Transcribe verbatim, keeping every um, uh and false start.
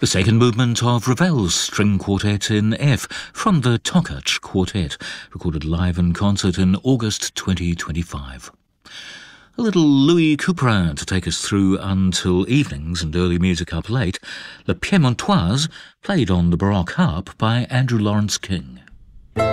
The second movement of Ravel's String Quartet in F from the Tokac Quartet, recorded live in concert in August twenty twenty-five. A little Louis Couperin to take us through until evenings and early music up late, La Piemontoise, played on the Baroque harp by Andrew Lawrence King.